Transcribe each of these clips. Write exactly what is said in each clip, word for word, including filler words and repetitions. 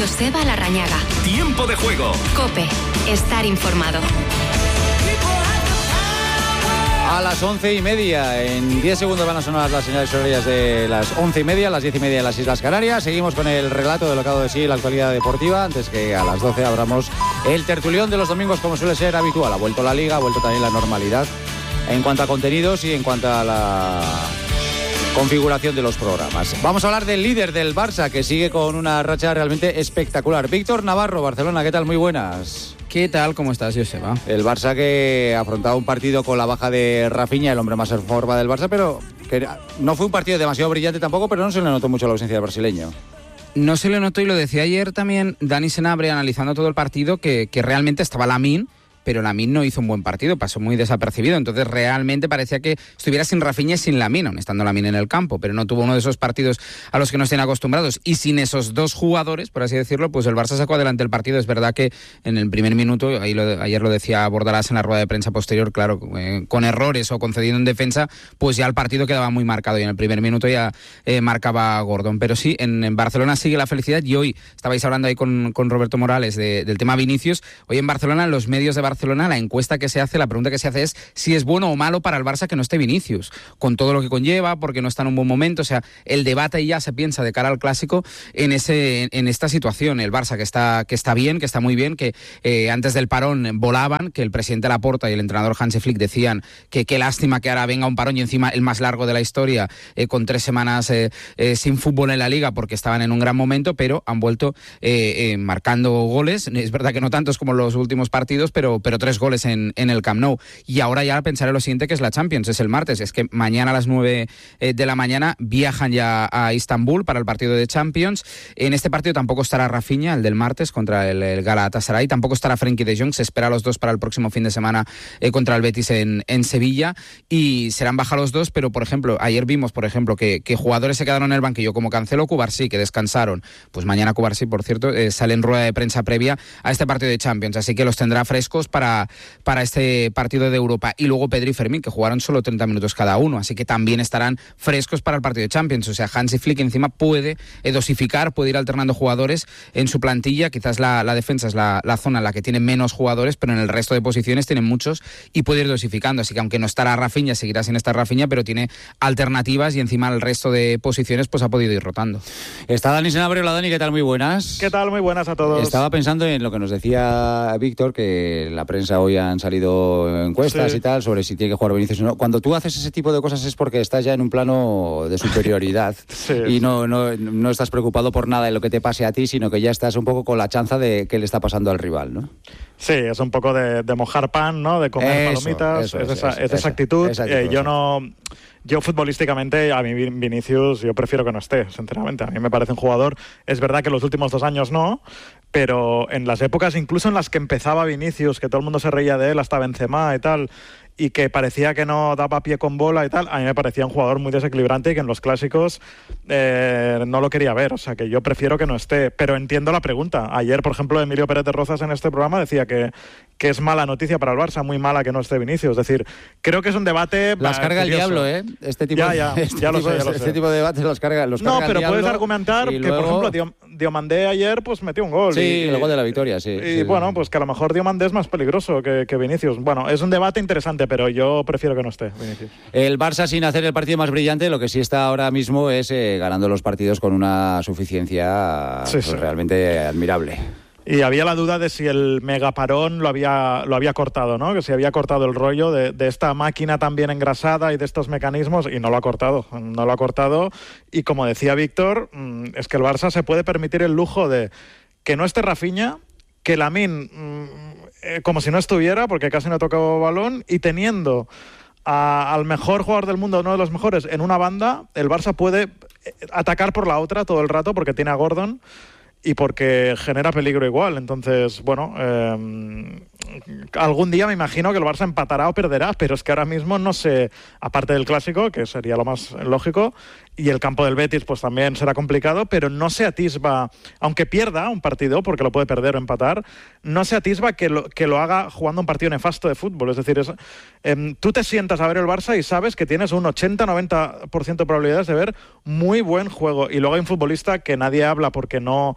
Joseba Larrañaga. Tiempo de juego. COPE. Estar informado. A las once y media, en diez segundos van a sonar las señales horarias de las once y media, las diez y media de las Islas Canarias. Seguimos con el relato de lo que ha dado de sí la actualidad deportiva, antes que a las doce abramos el tertulión de los domingos, como suele ser habitual. Ha vuelto la liga, ha vuelto también la normalidad en cuanto a contenidos y en cuanto a la configuración de los programas. Vamos a hablar del líder del Barça, que sigue con una racha realmente espectacular. Víctor Navarro, Barcelona, ¿qué tal? Muy buenas. ¿Qué tal? ¿Cómo estás, Joseba? El Barça que afrontaba un partido con la baja de Rafinha, el hombre más en forma del Barça, pero que no fue un partido demasiado brillante tampoco, pero no se le notó mucho la ausencia del brasileño. No se le notó, y lo decía ayer también Dani Senabre, analizando todo el partido, que, que realmente estaba Lamine, pero Lamine no hizo un buen partido, pasó muy desapercibido, entonces realmente parecía que estuviera sin Rafinha y sin Lamine, aun estando Lamine en el campo, pero no tuvo uno de esos partidos a los que nos tienen acostumbrados, y sin esos dos jugadores, por así decirlo, pues el Barça sacó adelante el partido. Es verdad que en el primer minuto, ahí lo, ayer lo decía Bordalás en la rueda de prensa posterior, claro, eh, con errores o concediendo en defensa, pues ya el partido quedaba muy marcado, y en el primer minuto ya eh, marcaba Gordon, pero sí, en, en Barcelona sigue la felicidad, y hoy estabais hablando ahí con, con Roberto Morales de, del tema Vinicius. Hoy en Barcelona, en los medios de Barcelona, la encuesta que se hace, la pregunta que se hace es si es bueno o malo para el Barça que no esté Vinicius, con todo lo que conlleva, porque no está en un buen momento. O sea, el debate ya se piensa de cara al Clásico en ese en esta situación. El Barça que está que está bien, que está muy bien, que eh, antes del parón volaban, que el presidente Laporta y el entrenador Hansi Flick decían que qué lástima que ahora venga un parón, y encima el más largo de la historia, eh, con tres semanas eh, eh, sin fútbol en la Liga, porque estaban en un gran momento, pero han vuelto eh, eh, marcando goles. Es verdad que no tantos como los últimos partidos, pero, pero tres goles en, en el Camp Nou. Y ahora ya pensaré lo siguiente, que es la Champions, es el martes. Es que mañana a las nueve de la mañana viajan ya a Istambul para el partido de Champions. En este partido tampoco estará Rafinha, el del martes, contra el, el Galatasaray. Tampoco estará Frenkie de Jong. Se espera a los dos para el próximo fin de semana eh, contra el Betis en, en Sevilla. Y serán baja los dos, pero por ejemplo, ayer vimos, por ejemplo, que, que jugadores se quedaron en el banquillo, como Cancelo o Cubarsí, que descansaron. Pues mañana Cubarsí, por cierto, eh, sale en rueda de prensa previa a este partido de Champions. Así que los tendrá frescos para para este partido de Europa. Y luego Pedri y Fermín, que jugaron solo treinta minutos cada uno, así que también estarán frescos para el partido de Champions. O sea, Hansi Flick encima puede eh, dosificar, puede ir alternando jugadores en su plantilla. Quizás la, la defensa es la, la zona en la que tiene menos jugadores, pero en el resto de posiciones tienen muchos, y puede ir dosificando. Así que aunque no estará Rafinha, seguirá sin estar Rafinha, pero tiene alternativas, y encima el resto de posiciones pues ha podido ir rotando. Está Dani Senabre. Hola, Dani, ¿qué tal? Muy buenas. ¿Qué tal? Muy buenas a todos. Estaba pensando en lo que nos decía Víctor, que la prensa hoy han salido encuestas, sí, y tal, sobre si tiene que jugar Vinicius o no. Cuando tú haces ese tipo de cosas es porque estás ya en un plano de superioridad, sí, y no, no, no estás preocupado por nada de lo que te pase a ti, sino que ya estás un poco con la chanza de qué le está pasando al rival, ¿no? Sí, es un poco de, de mojar pan, ¿no? De comer eso, palomitas, eso, es, es, esa, eso, es esa actitud. Esa actitud eh, yo no... Yo futbolísticamente, a mí Vinicius, yo prefiero que no esté, sinceramente. A mí me parece un jugador, es verdad que los últimos dos años no, pero en las épocas, incluso en las que empezaba Vinicius, que todo el mundo se reía de él, hasta Benzema y tal, y que parecía que no daba pie con bola y tal, a mí me parecía un jugador muy desequilibrante y que en los clásicos eh, no lo quería ver, o sea que yo prefiero que no esté, pero entiendo la pregunta. Ayer, por ejemplo, Emilio Pérez de Rozas en este programa decía que, que es mala noticia para el Barça, muy mala que no esté Vinicius, es decir, creo que es un debate... Las carga curioso. El diablo, ¿eh? Este tipo, ya, ya, este ya lo tipo, sé, ya lo este sé. tipo de debates los carga, los carga No, pero el puedes diablo, argumentar que, luego... por ejemplo, Diomandé ayer pues metió un gol. Sí, y, el gol de la victoria, sí. Y sí, bueno, sí. pues que a lo mejor Diomandé es más peligroso que, que Vinicius. Bueno, es un debate interesante, pero yo prefiero que no esté Vinicius. El Barça, sin hacer el partido más brillante, lo que sí está ahora mismo es eh, ganando los partidos con una suficiencia sí, pues, sí. realmente admirable. Y había la duda de si el megaparón lo había, lo había cortado, ¿no? Que si había cortado el rollo de, de esta máquina tan bien engrasada y de estos mecanismos, y no lo ha cortado, no lo ha cortado. Y como decía Víctor, es que el Barça se puede permitir el lujo de que no esté Rafinha, que Lamine, eh, como si no estuviera, porque casi no ha tocado balón, y teniendo a, al mejor jugador del mundo, uno de los mejores, en una banda, el Barça puede atacar por la otra todo el rato porque tiene a Gordon y porque genera peligro igual. Entonces, bueno, eh, algún día me imagino que el Barça empatará o perderá, pero es que ahora mismo no sé, aparte del Clásico, que sería lo más lógico, y el campo del Betis pues también será complicado, pero no se atisba, aunque pierda un partido, porque lo puede perder o empatar, no se atisba que lo, que lo haga jugando un partido nefasto de fútbol. Es decir, es, eh, tú te sientas a ver el Barça y sabes que tienes un ochenta a noventa por ciento de probabilidades de ver muy buen juego, y luego hay un futbolista que nadie habla porque no...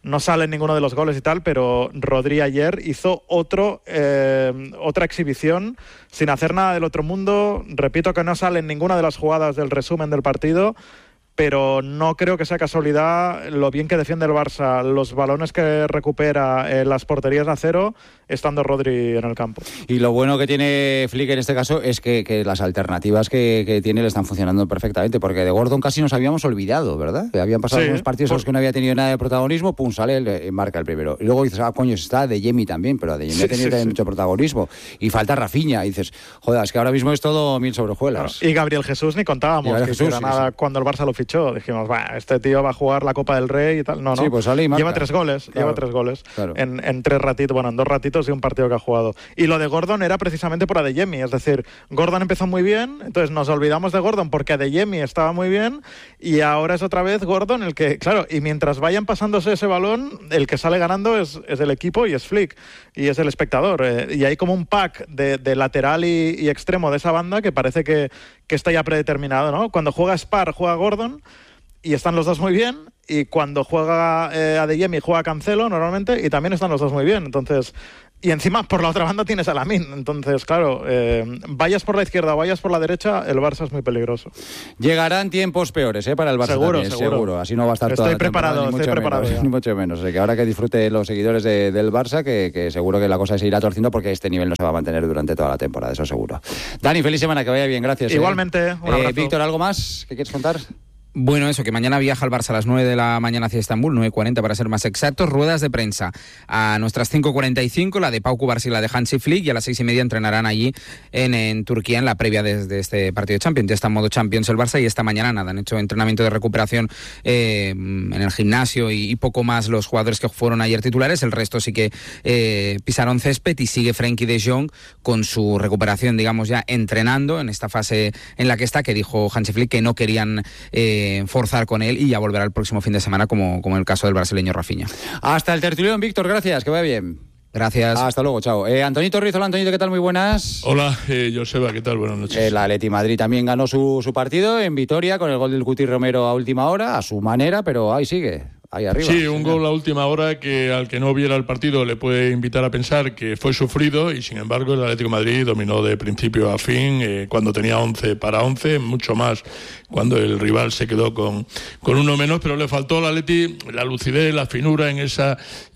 no sale ninguno de los goles y tal, pero Rodri ayer hizo otro eh, otra exhibición sin hacer nada del otro mundo. Repito que no sale en ninguna de las jugadas del resumen del partido, pero no creo que sea casualidad lo bien que defiende el Barça, los balones que recupera en las porterías a cero, estando Rodri en el campo. Y lo bueno que tiene Flick en este caso es que, que las alternativas que, que tiene le están funcionando perfectamente, porque de Gordon casi nos habíamos olvidado, ¿verdad? Habían pasado sí, algunos partidos en por... los que no había tenido nada de protagonismo, pum, sale, él, marca el primero. Y luego dices, ah, coño, está Adeyemi también, pero Adeyemi sí, ha tenido sí, sí. mucho protagonismo. Y falta Rafinha, y dices, joder, es que ahora mismo es todo mil sobre hojuelas. Claro. Y Gabriel Jesús ni contábamos que Jesús, era sí, nada sí. cuando el Barça lo fichó. Dijimos, bah, este tío va a jugar la Copa del Rey y tal. No, no. Sí, pues sale y marca. Lleva tres goles, claro, lleva tres goles claro. en, en tres ratitos, bueno, en dos ratitos y un partido que ha jugado. Y lo de Gordon era precisamente por Adeyemi, es decir, Gordon empezó muy bien, entonces nos olvidamos de Gordon porque Adeyemi estaba muy bien y ahora es otra vez Gordon el que, claro, y mientras vayan pasándose ese balón, el que sale ganando es, es el equipo y es Flick y es el espectador. Eh, y hay como un pack de, de lateral y, y extremo de esa banda que parece que, que está ya predeterminado, ¿no? Cuando juega Spar, juega Gordon y están los dos muy bien, y cuando juega eh, Adeyemi juega Cancelo normalmente y también están los dos muy bien, entonces, y encima por la otra banda tienes a Lamine, entonces claro, eh, vayas por la izquierda o vayas por la derecha, el Barça es muy peligroso. Llegarán tiempos peores ¿eh? para el Barça seguro, también, seguro, seguro, así no va a estar toda estoy la preparado, temporada, ni estoy mucho preparado menos, ni mucho menos, o sea, que ahora que disfruten los seguidores de, del Barça, que, que seguro que la cosa se irá torciendo porque este nivel no se va a mantener durante toda la temporada, eso seguro. Dani, feliz semana, que vaya bien, gracias. Igualmente, eh. un abrazo. Eh, Víctor, ¿algo más que quieres contar? Bueno, eso, que mañana viaja el Barça a las nueve de la mañana hacia Estambul, nueve cuarenta para ser más exactos, ruedas de prensa a nuestras cinco cuarenta y cinco, la de Pau Cubarsí y la de Hansi Flick, y a las seis y media entrenarán allí en, en Turquía en la previa de, de este partido de Champions. Ya está en modo Champions el Barça y esta mañana nada, han hecho entrenamiento de recuperación eh, en el gimnasio y, y poco más los jugadores que fueron ayer titulares, el resto sí que eh, pisaron césped y sigue Frenkie de Jong con su recuperación, digamos ya entrenando en esta fase en la que está, que dijo Hansi Flick que no querían eh, forzar con él y ya volverá el próximo fin de semana como, como el caso del brasileño Rafinha. Hasta el tertulión, Víctor, gracias, que vaya bien. Gracias. Hasta luego, chao. Eh, Antonito Ruiz, hola Antonito, ¿qué tal? Muy buenas. Hola, eh, Joseba, ¿qué tal? Buenas noches. El Atleti Madrid también ganó su, su partido en Vitoria con el gol del Cuti Romero a última hora, a su manera, pero ahí sigue. Ahí arriba. Sí, un gol a última hora que al que no viera el partido le puede invitar a pensar que fue sufrido y sin embargo el Atlético de Madrid dominó de principio a fin eh, cuando tenía once para once, mucho más cuando el rival se quedó con, con uno menos, pero le faltó al Atleti la lucidez, la finura en esa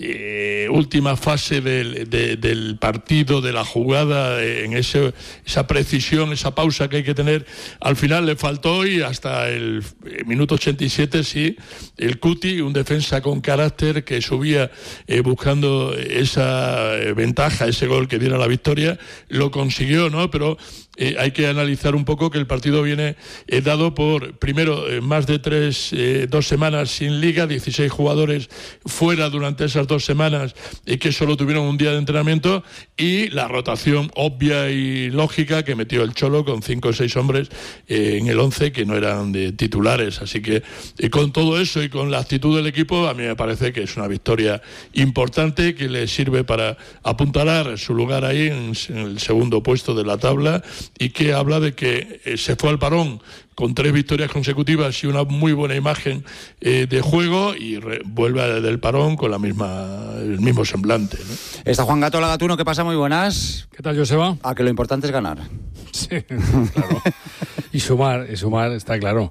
eh, última fase del, de, del partido, de la jugada, en ese, esa precisión, esa pausa que hay que tener. Al final le faltó y hasta el minuto ochenta y siete sí, el Cuti, un defensa con carácter que subía eh, buscando esa eh, ventaja, ese gol que diera la victoria, lo consiguió, ¿no? Pero eh, hay que analizar un poco que el partido viene eh, dado por, primero, eh, más de tres, eh, dos semanas sin liga, dieciséis jugadores fuera durante esas dos semanas y eh, que solo tuvieron un día de entrenamiento, y la rotación obvia y lógica que metió el Cholo con cinco o seis hombres eh, en el once que no eran de titulares. Así que eh, con todo eso y con la actitud del equipo, a mí me parece que es una victoria importante que le sirve para apuntalar su lugar ahí en, en el segundo puesto de la tabla, y que habla de que eh, se fue al parón con tres victorias consecutivas y una muy buena imagen eh, de juego, y re, vuelve del parón con la misma el mismo semblante, ¿no? Está Juan Gato Lagatuno, ¿qué pasa? Muy buenas. ¿Qué tal, Joseba? Ah, que lo importante es ganar. Sí, claro. Y sumar, y sumar, está claro.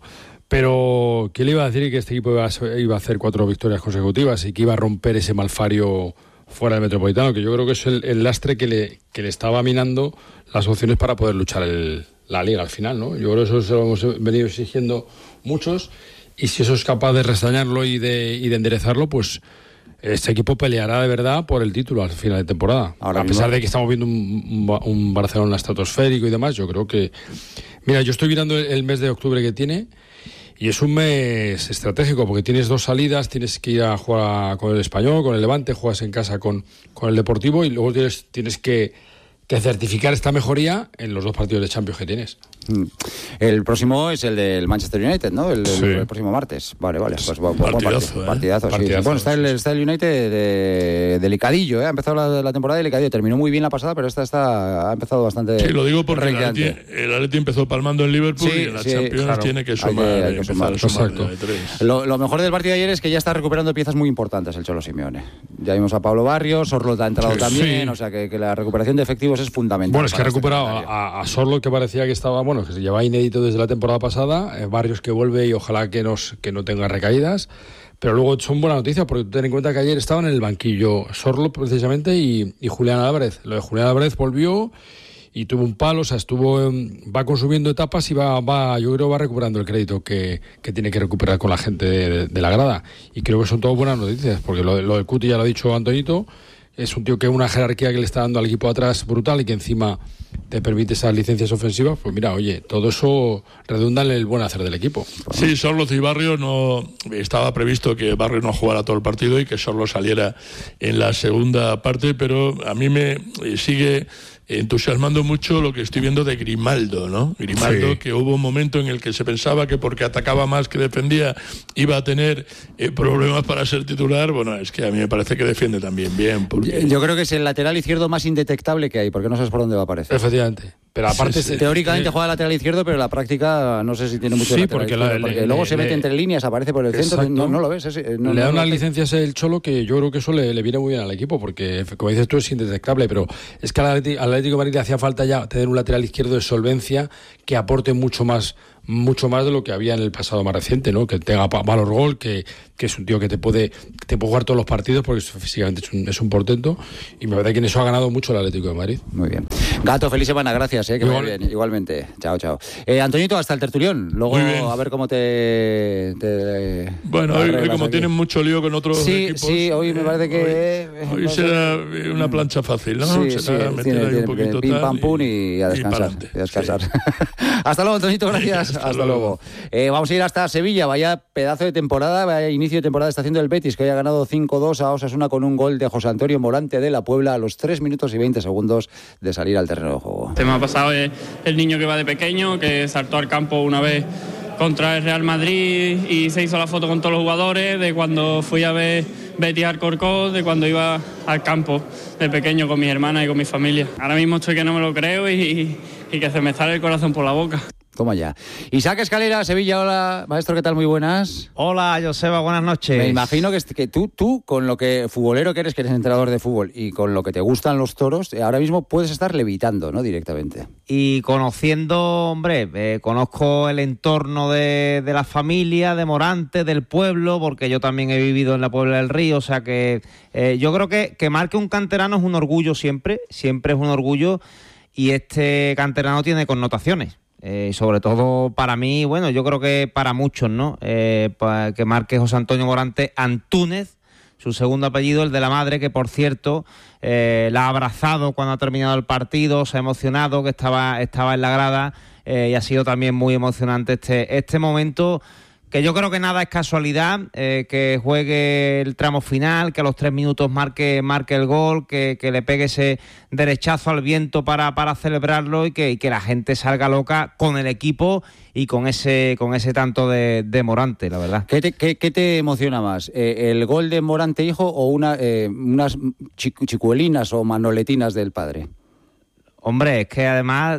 Pero, ¿quién le iba a decir que este equipo iba a, iba a hacer cuatro victorias consecutivas y que iba a romper ese malfario fuera del Metropolitano? Que yo creo que es el, el lastre que le, que le estaba minando las opciones para poder luchar el, la Liga al final, ¿no? Yo creo que eso se lo hemos venido exigiendo muchos, y si eso es capaz de restañarlo y de, y de enderezarlo, pues este equipo peleará de verdad por el título al final de temporada. Ahora a mismo, pesar de que estamos viendo un, un, un Barcelona estratosférico y demás, yo creo que... Mira, yo estoy mirando el, el mes de octubre que tiene, y es un mes estratégico porque tienes dos salidas, tienes que ir a jugar con el Español, con el Levante, juegas en casa con, con el Deportivo, y luego tienes, tienes que, que certificar esta mejoría en los dos partidos de Champions que tienes. El próximo es el del Manchester United, ¿no? El, sí. el, el próximo martes. Vale, vale. Pues, pues, partidazo, ¿eh? Partidazo, sí. Partidazo, bueno, está el, sí. está el United de, delicadillo, ¿eh? Ha empezado la, la temporada delicadillo. Terminó muy bien la pasada, pero esta está, ha empezado bastante. Sí, lo digo porque el Atleti, el Atleti empezó palmando en Liverpool sí, y en la sí, Champions claro. tiene que sumar. Hay que, hay que sumar. sumar lo, lo mejor del partido de ayer es que ya está recuperando piezas muy importantes el Cholo Simeone. Ya vimos a Pablo Barrios, Sorloth ha entrado sí, también, sí. o sea que, que la recuperación de efectivos es fundamental. Bueno, es que ha recuperado a, a Sorloth, que parecía que estaba, bueno, que se llevaba inédito desde la temporada pasada, eh, Barrios que vuelve y ojalá que, nos, que no tenga recaídas, pero luego son buenas noticias porque ten en cuenta que ayer estaban en el banquillo Sorloth precisamente y, y Julián Álvarez. Lo de Julián Álvarez volvió y tuvo un palo, o sea, estuvo va consumiendo etapas y va, va yo creo va recuperando el crédito que, que tiene que recuperar con la gente de, de, de la grada, y creo que son todas buenas noticias porque lo, lo del Cuti ya lo ha dicho Antonito. Es un tío que una jerarquía que le está dando al equipo atrás brutal y que encima te permite esas licencias ofensivas. Pues mira, oye, todo eso redunda en el buen hacer del equipo. Sí, Sorloth y Barrios no... Estaba previsto que Barrios no jugara todo el partido y que Sorloth saliera en la segunda parte, pero a mí me sigue entusiasmando mucho lo que estoy viendo de Grimaldo, ¿no? Grimaldo, sí. que hubo un momento en el que se pensaba que porque atacaba más que defendía iba a tener eh, problemas para ser titular. Bueno, es que a mí me parece que defiende también bien. Porque... Yo creo que es el lateral izquierdo más indetectable que hay, porque no sabes por dónde va a aparecer. Efectivamente. Pero aparte sí, sí. teóricamente eh, juega lateral izquierdo, pero en la práctica no sé si tiene mucho sí, lateral porque, izquierdo, la, porque le, luego le, se mete le, entre líneas, aparece por el centro, no, no lo ves. Es, no, le da no, unas no, licencias el Cholo que yo creo que eso le, le viene muy bien al equipo, porque como dices tú es indetectable, pero es que al Atlético, al Atlético de Madrid le hacía falta ya tener un lateral izquierdo de solvencia que aporte mucho más mucho más de lo que había en el pasado más reciente, ¿no? Que tenga valor gol, que, que es un tío que te puede te puede jugar todos los partidos porque físicamente es un, es un portento, y me parece que en eso ha ganado mucho el Atlético de Madrid. Muy bien. Gato, feliz semana, gracias, ¿eh? Que Igual. vaya bien. Igualmente. Chao, chao. Eh, Antoñito, hasta el tertulión. Luego a ver cómo te... te bueno, hoy, hoy como aquí. Tienen mucho lío con otros sí, equipos... Sí, hoy me parece que... Hoy, hoy no será sé. una plancha fácil, ¿no? Sí, será sí, meter tiene, ahí tiene, un poquito pim, tal pam, pum y, y a descansar. Y a descansar. Sí. Hasta luego, Antoñito, gracias. Hasta, hasta luego. luego. Eh, vamos a ir hasta Sevilla. Vaya pedazo de temporada, vaya inicio de temporada está haciendo el Betis, que hoy ha ganado cinco dos a Osasuna con un gol de José Antonio Morante de la Puebla a los tres minutos y veinte segundos de salir al terreno de juego. Se me ha pasado el, el niño que va de pequeño, que saltó al campo una vez contra el Real Madrid y se hizo la foto con todos los jugadores, de cuando fui a ver Betis Alcorcón, de cuando iba al campo de pequeño con mis hermanas y con mi familia. Ahora mismo estoy que no me lo creo y, y que se me sale el corazón por la boca. Toma ya. Isaac Escalera, Sevilla, hola. Maestro, ¿qué tal? Muy buenas. Hola, Joseba, buenas noches. Me imagino que, que tú, tú, con lo que futbolero que eres, que eres entrenador de fútbol, y con lo que te gustan los toros, ahora mismo puedes estar levitando, ¿no? Directamente. Y conociendo, hombre, eh, conozco el entorno de, de la familia, de Morante, del pueblo, porque yo también he vivido en la Puebla del Río, o sea que eh, yo creo que, que marque un canterano es un orgullo siempre, siempre es un orgullo, y este canterano tiene connotaciones. Eh, sobre todo para mí, bueno, yo creo que para muchos, ¿no? Eh, para que marque José Antonio Morante Antúnez, su segundo apellido, el de la madre, que por cierto eh, la ha abrazado cuando ha terminado el partido, se ha emocionado, que estaba, estaba en la grada, eh, y ha sido también muy emocionante este, este momento, que yo creo que nada es casualidad, eh, que juegue el tramo final, que a los tres minutos marque, marque el gol, que, que le pegue ese derechazo al viento para, para celebrarlo, y que, y que la gente salga loca con el equipo y con ese, con ese tanto de, de Morante, la verdad. ¿Qué te, qué, qué te emociona más? Eh, ¿El gol de Morante hijo o una, eh, unas chicuelinas o manoletinas del padre? Hombre, es que además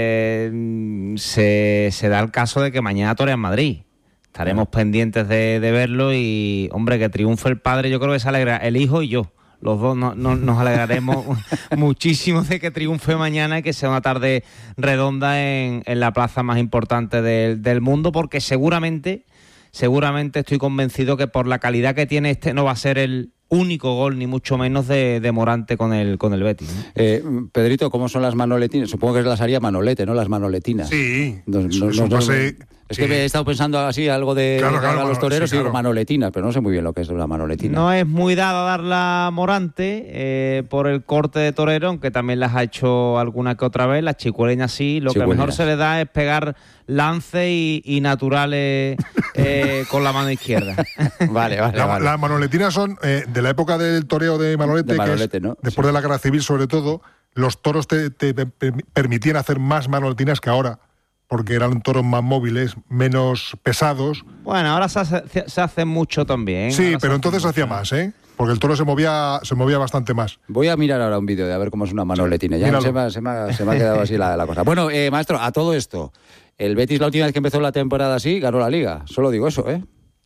eh, se, se da el caso de que mañana torea en Madrid. Estaremos claro. pendientes de, de verlo y, hombre, que triunfe el padre, yo creo que se alegra el hijo y yo. Los dos no, no, nos alegraremos muchísimo de que triunfe mañana y que sea una tarde redonda en, en la plaza más importante del, del mundo, porque seguramente, seguramente estoy convencido que por la calidad que tiene este no va a ser el único gol, ni mucho menos, de, de Morante con el con el Betis, ¿no? Eh, Pedrito, ¿cómo son las manoletinas? Supongo que las haría Manolete, ¿no? Las manoletinas. Sí. No, no, eso, no, eso no, pase, es que eh, he estado pensando así algo de claro, claro, claro, a los toreros sí, claro. Y digo manoletinas, pero no sé muy bien lo que es una manoletina. No es muy dada darla a Morante eh, por el corte de torero, aunque también las ha hecho alguna que otra vez. Las chicueleñas sí. Lo chicueleñas. Que mejor se le da es pegar lances y, y naturales eh, con la mano izquierda. Vale, vale, la, vale. Las manoletinas son eh, de la época del toreo de Manolete, de Manolete, que es, ¿no? después sí. de la Guerra Civil sobre todo, los toros te, te, te permitían hacer más manoletinas que ahora, porque eran toros más móviles, menos pesados. Bueno, ahora se hace, se hace mucho también. Sí, ahora pero entonces hacía más, ¿eh? Porque el toro se movía se movía bastante más. Voy a mirar ahora un vídeo de a ver cómo es una manoletina. Ya se me, se, me, se me ha quedado así la, la cosa. Bueno, eh, maestro, a todo esto, el Betis la última vez que empezó la temporada así, ganó la Liga. Solo digo eso, ¿eh?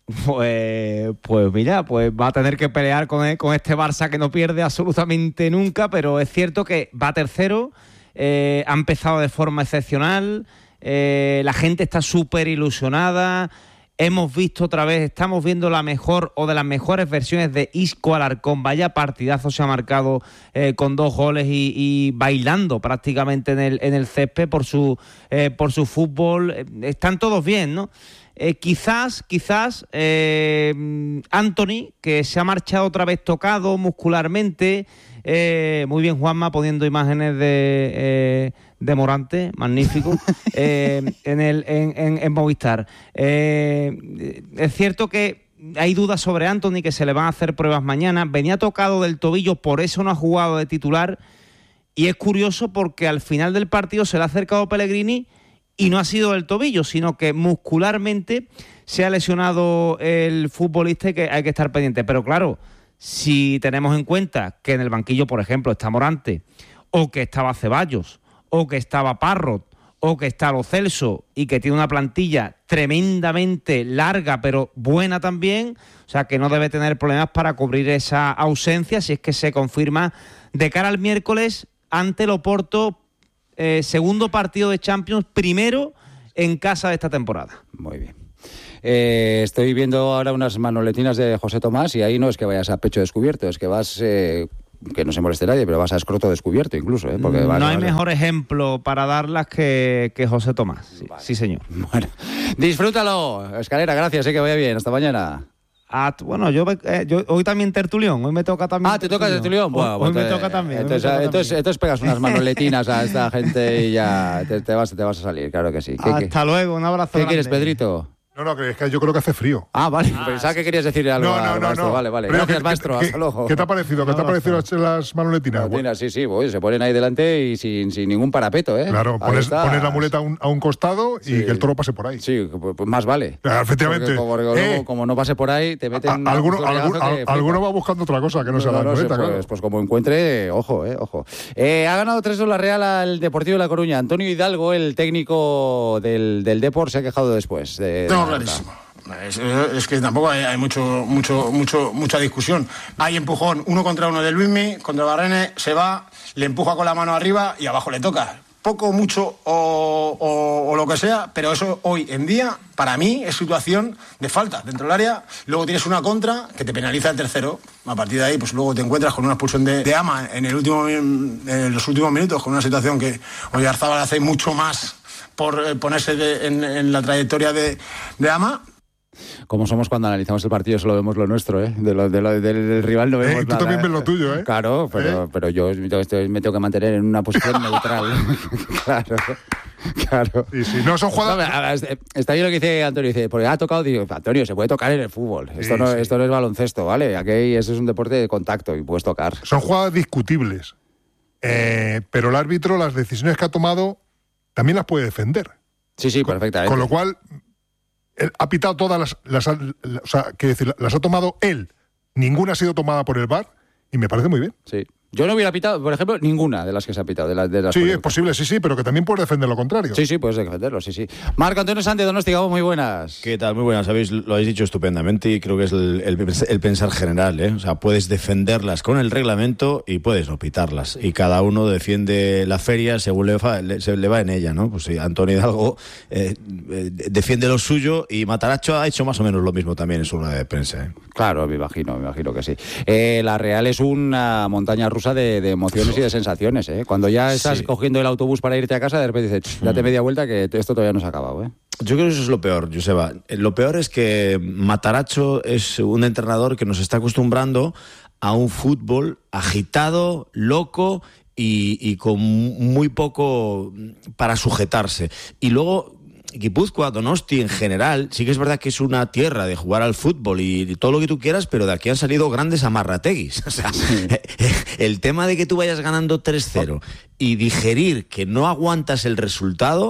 Pues, pues mira, pues va a tener que pelear con, con este Barça que no pierde absolutamente nunca, pero es cierto que va tercero, eh, ha empezado de forma excepcional, eh, la gente está súper ilusionada. Hemos visto otra vez, estamos viendo la mejor o de las mejores versiones de Isco Alarcón. Vaya partidazo se ha marcado eh, con dos goles y, y bailando prácticamente en el, en el césped por su, eh, por su fútbol. Eh, están todos bien, ¿no? Eh, quizás, quizás eh, Anthony, que se ha marchado otra vez tocado muscularmente. Eh, muy bien, Juanma, poniendo imágenes de, eh, de Morante, magnífico, eh, en, el, en, en, en Movistar. Eh, es cierto que hay dudas sobre Anthony, que se le van a hacer pruebas mañana. Venía tocado del tobillo, por eso no ha jugado de titular. Y es curioso porque al final del partido se le ha acercado Pellegrini y no ha sido del tobillo, sino que muscularmente se ha lesionado el futbolista y que hay que estar pendiente. Pero claro, si tenemos en cuenta que en el banquillo, por ejemplo, está Morante, o que estaba Ceballos, o que estaba Parrot, o que está Lo Celso, y que tiene una plantilla tremendamente larga, pero buena también, o sea que no debe tener problemas para cubrir esa ausencia, si es que se confirma de cara al miércoles ante el Oporto, eh, segundo partido de Champions, primero en casa de esta temporada. Muy bien. Eh, estoy viendo ahora unas manoletinas de José Tomás y ahí no es que vayas a pecho descubierto, es que vas, eh, que no se moleste nadie, pero vas a escroto descubierto incluso. ¿eh? Porque vas, no hay vas, mejor ejemplo para darlas que, que José Tomás. Sí, vale. Sí, señor. Bueno, disfrútalo. Escalera, gracias, eh, que vaya bien. Hasta mañana. Ah, bueno, yo, eh, yo hoy también tertulión, hoy me toca también. Ah, ¿te toca tertulión? Bueno, hoy, hoy pues me toca también. Entonces, me toca entonces, también. entonces pegas unas manoletinas a esta gente y ya te, te, vas, te vas a salir, claro que sí. ¿Qué, Hasta qué? luego, un abrazo. ¿Qué grande. quieres, Pedrito? No, no, que es que yo creo que hace frío. Ah, vale, Ah, pensaba sí. que querías decir algo. No, no, al no, maestro. no. Vale, vale. Pero Gracias, ¿qué, maestro. ¿qué, Hasta luego. ¿Qué te ha parecido? ¿Qué te ha parecido las, las manoletinas? Mira, sí, sí, voy, se ponen ahí delante y sin, sin ningún parapeto, ¿eh? Claro, pones, pones la muleta a un, a un costado y Sí. que el toro pase por ahí. Sí, pues pues más vale. Ah, efectivamente. Porque como, porque luego, Eh, como no pase por ahí, te meten... A- alguno, un algún- zorregazo que al- flipa. alguno va buscando otra cosa que no, sea No, la no, muleta, sí, pues, claro. pues como encuentre, ojo, eh, ojo. Eh, ha ganado tres dos la Real al Deportivo de La Coruña. Antonio Hidalgo, el técnico del, del Depor, se ha quejado después. De, No, de clarísimo. Es, es que tampoco hay, hay mucho, mucho, mucho, mucha discusión. Hay empujón uno contra uno de Luismi, contra Barrene, se va, le empuja con la mano arriba y abajo le toca. Poco, mucho o, o, o lo que sea, pero eso hoy en día, para mí, es situación de falta dentro del área. Luego tienes una contra que te penaliza el tercero. A partir de ahí, pues luego te encuentras con una expulsión de, de Ama en, el último, en los últimos minutos, con una situación que Oyarzábal hace mucho más por eh, ponerse de, en, en la trayectoria de, de Ama. Como somos cuando analizamos el partido, solo vemos lo nuestro, ¿eh? De lo, de lo, del, del rival no vemos Eh, tú nada. también ves lo tuyo, ¿eh? Claro, pero, ¿Eh? pero yo estoy- me tengo que mantener en una posición neutral. Claro, claro. Sí, sí. No, son No, jugadas... a ver, está bien lo que dice Antonio, dice, porque ha tocado, digo, Antonio, se puede tocar en el fútbol. Esto, Sí, no, sí. esto no es baloncesto, ¿vale? Aquí esto es un deporte de contacto y puedes tocar. Son jugadas discutibles. Eh, pero el árbitro, las decisiones que ha tomado, también las puede defender. Sí, sí, perfectamente. Con lo cual, él ha pitado todas las... las ha- la- o sea, quiero decir, las ha tomado él. Ninguna ha sido tomada por el V A R y me parece muy bien. Sí. Yo no hubiera pitado, por ejemplo, ninguna de las que se ha pitado. De las, de las Sí, es polémicas. posible, sí, sí, pero que también puede defender lo contrario. Sí, sí, puedes defenderlo, sí, sí. Marco Antonio Sánchez, Donosti, Gabo, muy buenas. ¿Qué tal? Muy buenas, habéis, lo habéis dicho estupendamente y creo que es el, el, el pensar general, ¿eh? O sea, puedes defenderlas con el reglamento y puedes no pitarlas. Y cada uno defiende la feria según le va, le, se le va en ella, ¿no? Pues sí, Antonio Hidalgo eh, eh, defiende lo suyo y Mataracho ha hecho más o menos lo mismo también en su rueda de prensa, ¿eh? Claro, me imagino, me imagino que sí. Eh, la Real es una montaña rusa de, de emociones y de sensaciones, ¿eh? Cuando ya estás Sí. cogiendo el autobús para irte a casa, de repente dices, date media vuelta que esto todavía no se ha acabado, ¿eh? Yo creo que eso es lo peor, Joseba. Lo peor es que Mataracho es un entrenador que nos está acostumbrando a un fútbol agitado, loco y, y con muy poco para sujetarse. Y luego Guipúzcoa, Donosti en general, sí que es verdad que es una tierra de jugar al fútbol y todo lo que tú quieras, pero de aquí han salido grandes amarrateguis. O sea, el tema de que tú vayas ganando tres cero y digerir que no aguantas el resultado,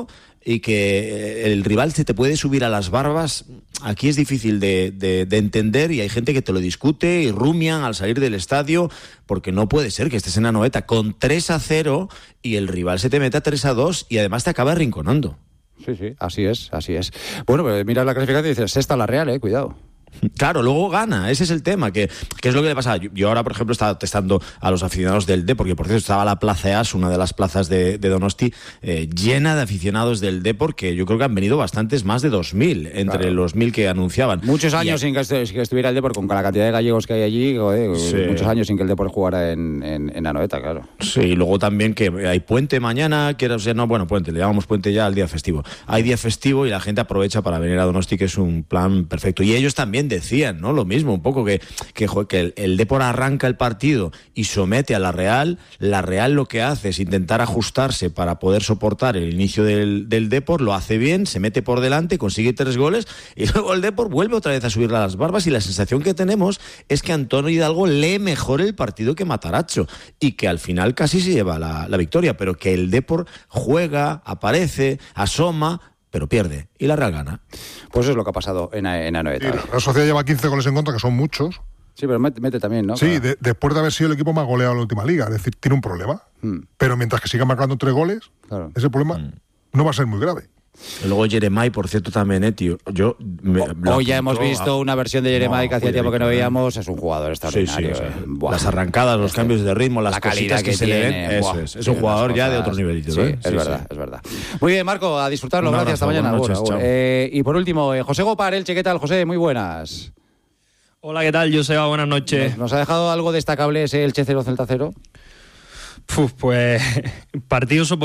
y que el rival se te puede subir a las barbas, aquí es difícil de, de, de entender y hay gente que te lo discute y rumian al salir del estadio porque no puede ser que estés en Anoeta con tres a cero y el rival se te meta tres a dos y además te acaba arrinconando. Sí, sí, así es, así es. Bueno, pues miras la clasificación y dices, sexta la Real, eh, cuidado. Claro, luego gana, ese es el tema, que, que es lo que le pasa. Yo, yo ahora, por ejemplo, estaba testando a los aficionados del Depor, porque por cierto estaba la Plaza E A S, una de las plazas de, de Donosti, eh, llena de aficionados del Depor, que yo creo que han venido bastantes, más de dos mil, entre claro. los mil que anunciaban. Muchos años y, sin que estuviera el Depor, con la cantidad de gallegos que hay allí, joder, sí. muchos años sin que el Depor jugara en, en, en Anoeta, claro. Sí, y luego también que hay puente mañana, que o sea, no, bueno, puente, le llamamos puente ya al día festivo. Hay día festivo y la gente aprovecha para venir a Donosti, que es un plan perfecto. Y ellos también decían, ¿no? Lo mismo, un poco que, que, que el, el Depor arranca el partido y somete a la Real. La Real lo que hace es intentar ajustarse para poder soportar el inicio del, del Depor, lo hace bien, se mete por delante, consigue tres goles y luego el Depor vuelve otra vez a subirle a las barbas y la sensación que tenemos es que Antonio Hidalgo lee mejor el partido que Matarazzo y que al final casi se lleva la, la victoria, pero que el Depor juega, aparece, asoma, pero pierde y la Real gana. Pues eso es lo que ha pasado en, en Anoeta. Sí, la Sociedad lleva quince goles en contra, que son muchos. Sí, pero mete, mete también, ¿no? Sí, claro. de, después de haber sido el equipo más goleado en la última liga, es decir, tiene un problema. Hmm. Pero mientras que siga marcando tres goles, claro. ese problema hmm. no va a ser muy grave. Y luego Jeremai, por cierto, también, eh, tío. Yo me, Hoy ya hemos visto a... una versión de Jeremai no, que hacía tiempo que no veíamos. Es un jugador extraordinario. Sí, sí, eh. Las arrancadas, los este, cambios de ritmo, las la cositas que, que se le ven. Eso es. Es un jugador ya de otro nivelito. Sí, ¿eh? es sí, verdad, sí. es verdad. Muy bien, Marco, a disfrutarlo. Un Gracias, abrazo, hasta mañana. Noches, bueno, eh, y por último, eh, José Gopar, Elche, ¿qué tal, José? Muy buenas. Hola, ¿qué tal, Joseba? Buenas noches. ¿Nos, nos ha dejado algo destacable ese Elche cero Celta cero? Uf, pues partido